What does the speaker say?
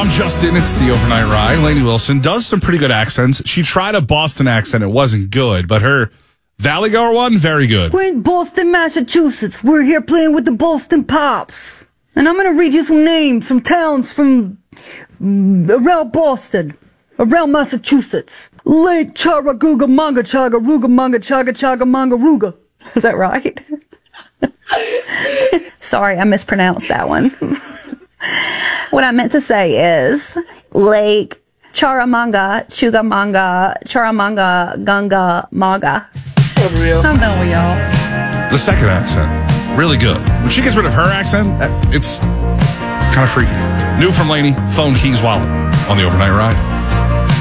I'm Justin. It's the Overnight Ride. Lainey Wilson does some pretty good accents. She tried a Boston accent. It wasn't good, but her Valley Girl one, very good. We're in Boston, Massachusetts. We're here playing with the Boston Pops. And I'm going to read you some names from towns from around Boston, around Massachusetts. Lake Charaguga Manga Chaga Ruga Manga Chaga Chaga Manga Ruga. Is that right? Sorry, I mispronounced that one. What I meant to say is Lake Charamanga, Chugamanga, Charamanga, Gunga, Maga. I'm done with y'all. The second accent, really good. When she gets rid of her accent, it's kind of freaky. New from Lainey, Phone Keys Wallet on the Overnight Ride.